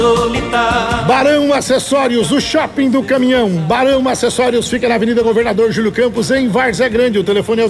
Barão Acessórios, o shopping do caminhão. Barão Acessórios fica na Avenida Governador Júlio Campos, em Várzea Grande. O telefone é o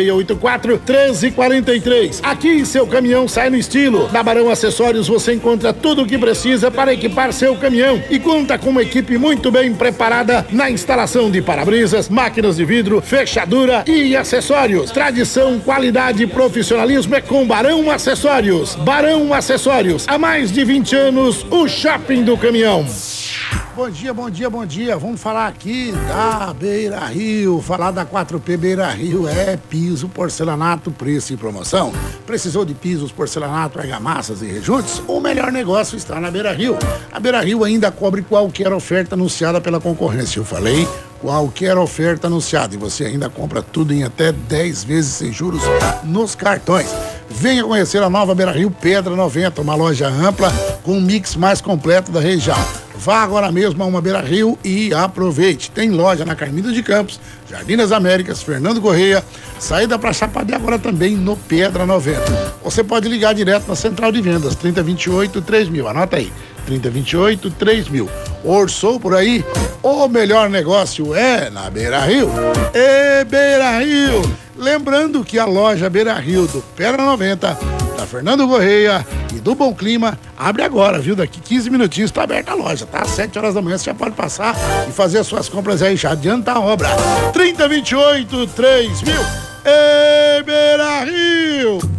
3684-1343. Aqui seu caminhão sai no estilo. Na Barão Acessórios você encontra tudo o que precisa para equipar seu caminhão e conta com uma equipe muito bem preparada na instalação de para-brisas, máquinas de vidro, fechadura e acessórios. Tradição, qualidade e profissionalismo é com Barão Acessórios. Barão Acessórios, há mais de 20 anos, o shopping do caminhão. Bom dia, bom dia, bom dia. Vamos falar aqui da Beira Rio, falar da 4P Beira Rio. É piso, porcelanato, preço e promoção. Precisou de pisos, porcelanato, argamassas e rejuntos? O melhor negócio está na Beira Rio. A Beira Rio ainda cobre qualquer oferta anunciada pela concorrência. Eu falei qualquer oferta anunciada e você ainda compra tudo em até 10 vezes sem juros nos cartões. Venha conhecer a nova Beira Rio Pedra 90, uma loja ampla com um mix mais completo da região. Vá agora mesmo a uma Beira Rio e aproveite. Tem loja na Carmina de Campos, Jardim das Américas, Fernando Correia, saída para Chapadé agora também no Pedra 90. Você pode ligar direto na central de vendas, 3028-3000, anota aí, 3028-3000. Orçou por aí? O melhor negócio é na Beira Rio. E Beira Rio! Lembrando que a loja Beira Rio do Pedra 90, da Fernando Correia e do Bom Clima abre agora, viu? Daqui 15 minutinhos está aberta a loja, tá? Às 7 horas da manhã você já pode passar e fazer as suas compras aí, já adianta a obra. 3028-3000. E Beira Rio!